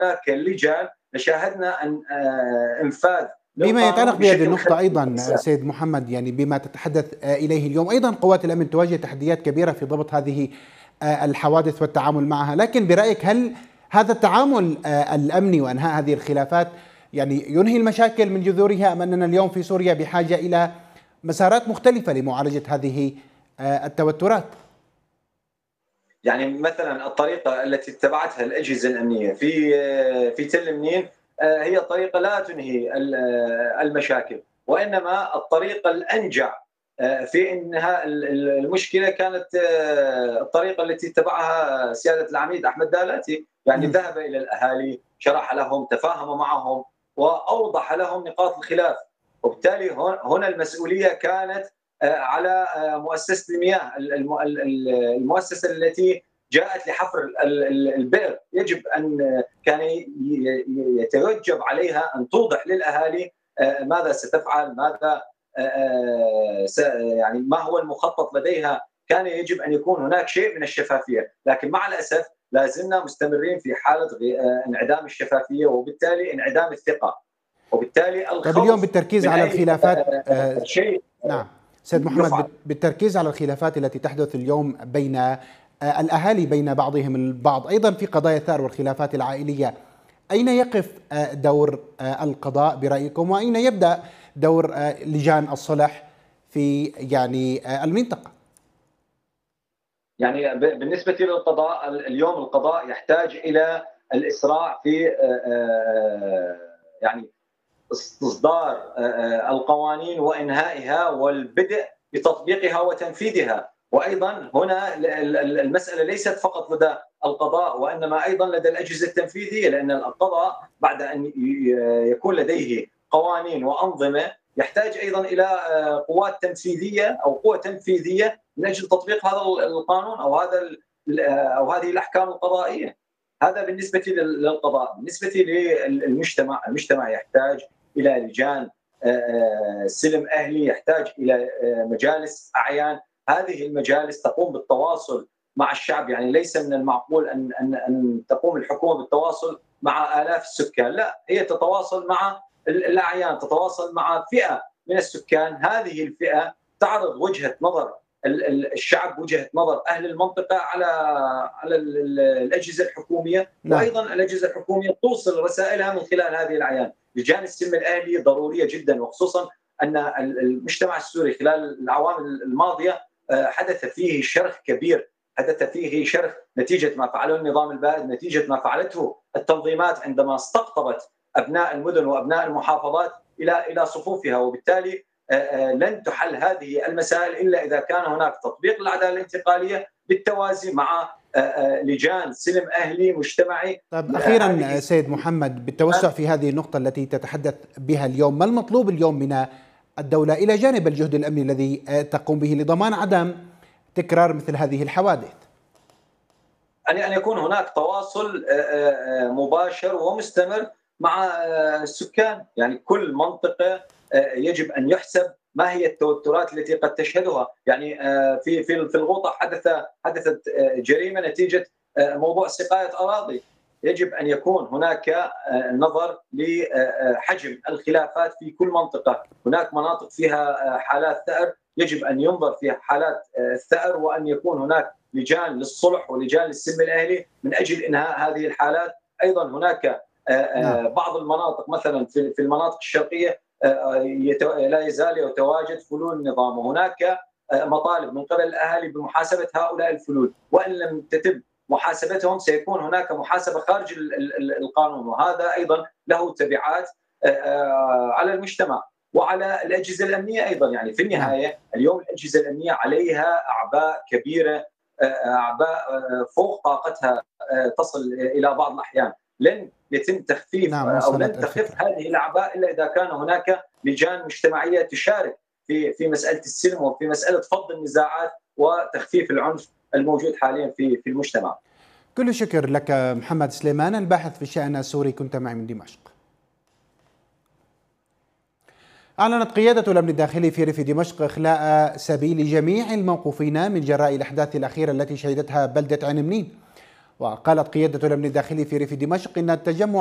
كلجان شاهدنا أن انفاذ بما يتعلق للقانون بهذه بشكل النقطة أيضا خلل. سيد محمد، يعني بما تتحدث إليه اليوم، أيضا قوات الأمن تواجه تحديات كبيرة في ضبط هذه الحوادث والتعامل معها، لكن برأيك هل هذا التعامل الأمني وأنهاء هذه الخلافات يعني ينهي المشاكل من جذورها، أم أننا اليوم في سوريا بحاجة إلى مسارات مختلفة لمعالجة هذه التوترات؟ يعني مثلا الطريقة التي اتبعتها الأجهزة الأمنية في تل منين هي طريقة لا تنهي المشاكل، وإنما الطريقة الأنجع في انهاء المشكله كانت الطريقه التي اتبعها سياده العميد احمد دالاتي، يعني ذهب الى الاهالي، شرح لهم، تفاهم معهم واوضح لهم نقاط الخلاف، وبالتالي هنا المسؤوليه كانت على مؤسسه المياه، المؤسسه التي جاءت لحفر البئر، يجب ان كان يتوجب عليها ان توضح للاهالي ماذا ستفعل، ماذا يعني ما هو المخطط لديها. كان يجب ان يكون هناك شيء من الشفافيه، لكن مع الاسف لا زلنا مستمرين في حاله انعدام الشفافيه وبالتالي انعدام الثقه، وبالتالي طيب اليوم الخوف بالتركيز من على اي الخلافات شيء نعم سيد محمد، بالتركيز على الخلافات التي تحدث اليوم بين الأهالي، بين بعضهم البعض، أيضا في قضايا الثأر والخلافات العائلية، أين يقف دور القضاء برأيكم، وأين يبدأ دور لجان الصلح في يعني المنطقة؟ يعني بالنسبة للقضاء اليوم، القضاء يحتاج إلى الإسراع في يعني استصدار القوانين وإنهائها والبدء بتطبيقها وتنفيذها. وأيضا هنا المسألة ليست فقط لدى القضاء وإنما أيضا لدى الأجهزة التنفيذية، لأن القضاء بعد أن يكون لديه قوانين وأنظمة يحتاج أيضا إلى قوات تنفيذية أو قوة تنفيذية من أجل تطبيق هذا القانون أو هذه الأحكام القضائية. هذا بالنسبة للقضاء. بالنسبة للمجتمع، المجتمع يحتاج إلى لجان سلم أهلي، يحتاج إلى مجالس أعيان. هذه المجالس تقوم بالتواصل مع الشعب، يعني ليس من المعقول أن تقوم الحكومة بالتواصل مع آلاف السكان، لا، هي تتواصل مع الأعيان، تتواصل مع فئة من السكان. هذه الفئة تعرض وجهة نظر الشعب، وجهة نظر أهل المنطقة على الأجهزة الحكومية، وأيضا الأجهزة الحكومية توصل رسائلها من خلال هذه الأعيان. لجان السلم الأهلي ضرورية جدا، وخصوصا أن المجتمع السوري خلال الأعوام الماضية حدث فيه شرخ كبير، حدث فيه شرخ نتيجة ما فعله النظام البائد، نتيجة ما فعلته التنظيمات عندما استقطبت أبناء المدن وأبناء المحافظات إلى صفوفها. وبالتالي لن تحل هذه المسائل إلا إذا كان هناك تطبيق العدالة الانتقالية بالتوازي مع لجان سلم أهلي مجتمعي. طيب أخيرا سيد محمد، بالتوسع في هذه النقطة التي تتحدث بها اليوم، ما المطلوب اليوم من الدولة إلى جانب الجهد الأمني الذي تقوم به لضمان عدم تكرار مثل هذه الحوادث؟ أن يكون هناك تواصل مباشر ومستمر مع السكان، يعني كل منطقة يجب أن يحسب ما هي التوترات التي قد تشهدها. يعني في الغوطة حدثت جريمة نتيجة موضوع سقاية أراضي. يجب أن يكون هناك نظر لحجم الخلافات في كل منطقة. هناك مناطق فيها حالات ثأر، يجب أن ينظر في حالات الثأر، وأن يكون هناك لجان للصلح ولجان للسلم الأهلي من أجل إنهاء هذه الحالات. أيضا هناك بعض المناطق مثلا في المناطق الشرقية لا يزال يتواجد فلول النظام، وهناك مطالب من قبل الأهالي بمحاسبة هؤلاء الفلول، وإن لم تتم محاسبتهم سيكون هناك محاسبة خارج القانون، وهذا أيضا له تبعات على المجتمع وعلى الأجهزة الأمنية أيضا. يعني في النهاية اليوم الأجهزة الأمنية عليها أعباء كبيرة، أعباء فوق طاقتها تصل إلى بعض الأحيان. لن يتم تخفيف أو لن تخف هذه الأعباء إلا إذا كان هناك لجان مجتمعية تشارك في مسألة السلم وفي مسألة فض النزاعات وتخفيف العنف الموجود حاليا في المجتمع. كل الشكر لك محمد سليمان، الباحث في الشأن السوري، كنت معي من دمشق. أعلنت قيادة الأمن الداخلي في ريف دمشق إخلاء سبيل جميع الموقوفين من جراء الأحداث الأخيرة التي شهدتها بلدة عين منين، وقالت قيادة الأمن الداخلي في ريف دمشق إن التجمع